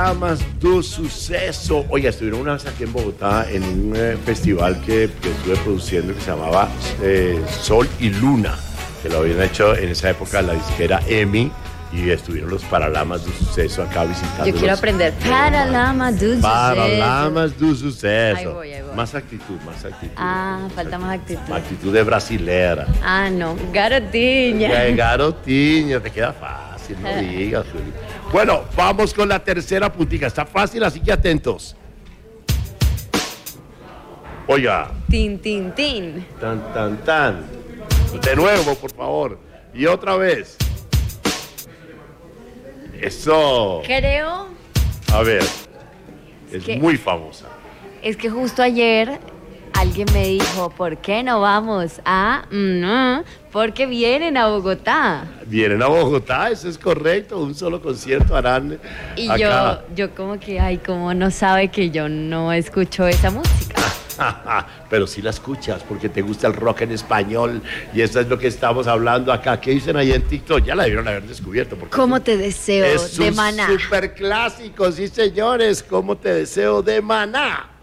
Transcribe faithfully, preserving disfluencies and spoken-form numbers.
Paralamas do Suceso. Oiga, estuvieron una vez aquí en Bogotá en un eh, festival que, que estuve produciendo que se llamaba eh, Sol y Luna, que lo habían hecho en esa época la disquera EMI, y estuvieron los Paralamas do Suceso acá visitando. Yo quiero aprender Paralamas do Suceso. Paralamas do Suceso. Ahí voy, ahí voy. Más actitud, más actitud. Ah, más falta más actitud. Actitud de brasilera. Ah, no, garotinha. Ya, garotinha, te queda fácil, no digas, Juli. Bueno, vamos con la tercera puntica. Está fácil, así que atentos. Oiga. Tin, tin, tin. Tan, tan, tan. De nuevo, por favor. Y otra vez. Eso. Creo. A ver. Es que, muy famosa. Es que justo ayer alguien me dijo, ¿por qué no vamos a...? No, porque vienen a Bogotá. Vienen a Bogotá, eso es correcto. Un solo concierto harán. Y acá. yo, yo como que, ay, ¿cómo no sabe que yo no escucho esa música? Pero sí la escuchas porque te gusta el rock en español y eso es lo que estamos hablando acá. ¿Qué dicen ahí en TikTok? Ya la debieron haber descubierto. ¿Cómo te deseo es de un Maná? Super clásico, sí señores. ¿Cómo te deseo de Maná?